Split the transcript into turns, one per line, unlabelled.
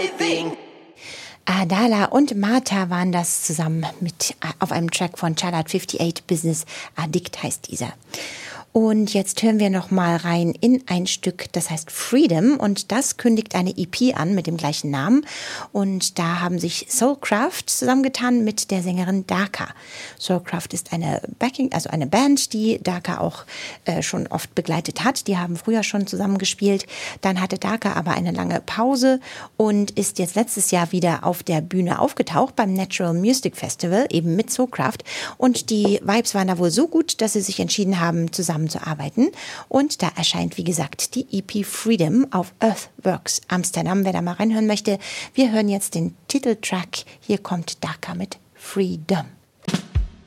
Adala und Martha waren das zusammen auf einem Track von Charlotte 58 Business. Addict heißt dieser. Und jetzt hören wir noch mal rein in ein Stück, das heißt Freedom, und das kündigt eine EP an mit dem gleichen Namen. Und da haben sich Soulcraft zusammengetan mit der Sängerin Daka. Soulcraft ist eine Band, die Daka auch schon oft begleitet hat. Die haben früher schon zusammengespielt. Dann hatte Daka aber eine lange Pause und ist jetzt letztes Jahr wieder auf der Bühne aufgetaucht beim Natural Music Festival, eben mit Soulcraft. Und die Vibes waren da wohl so gut, dass sie sich entschieden haben, zusammenzuarbeiten. Und da erscheint, wie gesagt, die EP Freedom auf Earthworks Amsterdam. Wer da mal reinhören möchte, wir hören jetzt den Titeltrack. Hier kommt Daka mit Freedom.